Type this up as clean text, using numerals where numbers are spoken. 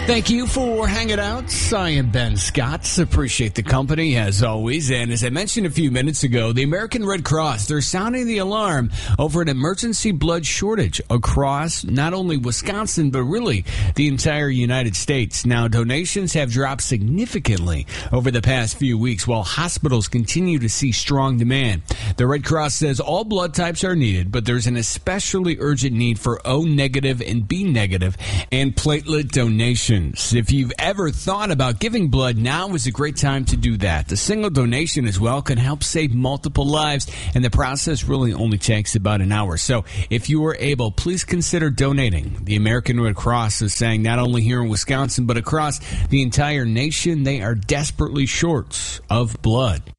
Thank you for hanging out. I am Ben Scott. Appreciate the company as always. And as I mentioned a few minutes ago, the American Red Cross, they're sounding the alarm over an emergency blood shortage across not only Wisconsin, but really the entire United States. Now, donations have dropped significantly over the past few weeks while hospitals continue to see strong demand. The Red Cross says all blood types are needed, but there's an especially urgent need for O negative and B negative and platelet donations. If you've ever thought about giving blood, now is a great time to do that. The single donation as well can help save multiple lives, and the process really only takes about an hour. So if you are able, please consider donating. The American Red Cross is saying not only here in Wisconsin, but across the entire nation, they are desperately short of blood.